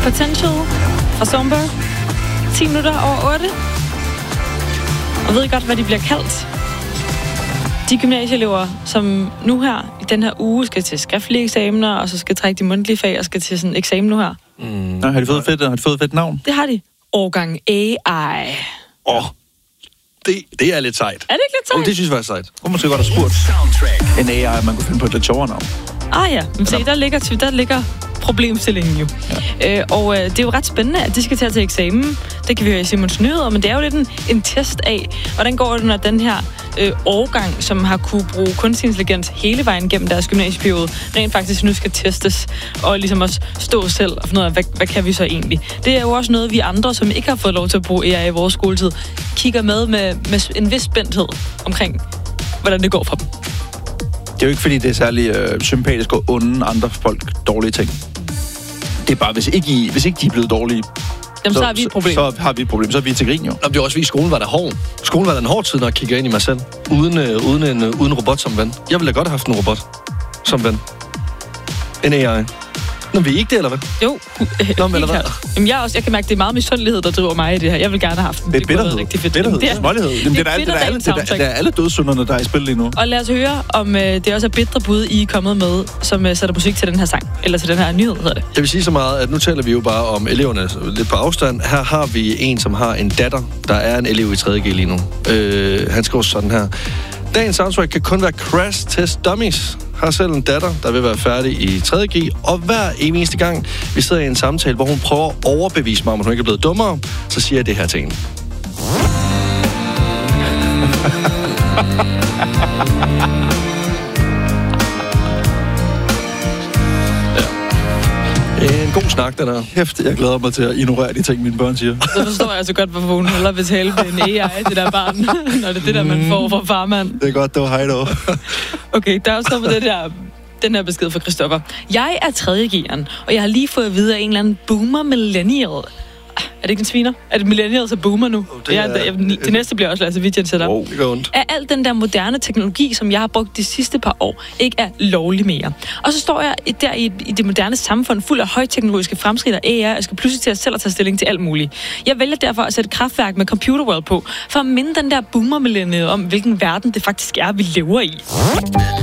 Potential fra Songbird. 10 minutter over 8. Og ved I godt, hvad de bliver kaldt? De gymnasieelever, som nu her, i den her uge, skal til skriftlige eksamener, og så skal trække de mundtlige fag, og skal til sådan en eksamen nu her. Har de fået fedt navn? Det har de. Årgang AI. Det er lidt sejt. Er det ikke lidt sejt? Det synes jeg var sejt. Hvor måske godt have spurgt en AI, man kunne finde på et lidt sjovere navn. Ja. Men se, der ligger problemstillingen jo. Ja. Og det er jo ret spændende, at de skal til eksamen. Det kan vi høre i Simons Nyheder, men det er jo lidt en test af, hvordan går det, når den her årgang, som har kunne bruge kunstig intelligens hele vejen gennem deres gymnasieperiode, rent faktisk nu skal testes, og ligesom også stå selv og finde ud af, hvad kan vi så egentlig? Det er jo også noget, vi andre, som ikke har fået lov til at bruge AI i vores skoletid, kigger med en vis spændthed omkring, hvordan det går for dem. Det er jo ikke, fordi det er særlig sympatisk at unde andre folk dårlige ting. Det er bare, hvis ikke de er blevet dårlige, jamen, så har vi et problem. Så har vi et problem. Så er vi til grin jo. Det er også, fordi skolen var der hård. Skolen var der en hård tid, når jeg kigger ind i mig selv. Uden robot som ven. Jeg ville da godt have haft en robot som ven. En AI. Nå, vi er ikke det, eller hvad? Jo. Eller hvad? Jamen, jeg kan mærke, det er meget misundelighed, der driver mig i det her. Jeg vil gerne have haft den. Det er bitterhed. Det er smålighed. Det er alle dødssynderne, der er i spil lige nu. Og lad os høre, om det også er bitre bud, I er kommet med, som sætter musik til den her sang. Eller til den her nyhed, hedder det. Jeg vil sige så meget, at nu taler vi jo bare om eleverne lidt på afstand. Her har vi en, som har en datter, der er en elev i 3.G lige nu. Han skriver sådan her. Dagens soundtrack kan kun være Crash Test Dummies. Har selv en datter, der vil være færdig i 3.G, og hver eneste gang, vi sidder i en samtale, hvor hun prøver at overbevise mig om, at hun ikke er blevet dummere, så siger jeg det her til hende. En god snak, den her. Hæft, jeg glæder mig til at ignorere de ting, mine børn siger. Så forstår jeg så godt, hvorfor hun hellere vil tale med en AI, det der barn, når det er det der, man får fra farmand. Det er godt, det var hej dog. Okay, der er også på den her besked fra Christoffer. Jeg er 3.G'eren, og jeg har lige fået at vide af en eller anden boomer millennial. Er det ikke en sviner? Er det millennials og boomer nu? Det næste bliver også Lasse Wittgen sætter. Wow, det går ondt. Er al den der moderne teknologi, som jeg har brugt de sidste par år, ikke er lovlig mere. Og så står jeg der i det moderne samfund, fuld af højteknologiske fremskridt og AI, og skal pludselig til at selv tage stilling til alt muligt. Jeg vælger derfor at sætte kraftværk med Computer World på, for at minde den der boomer millennial om, hvilken verden det faktisk er, vi lever i.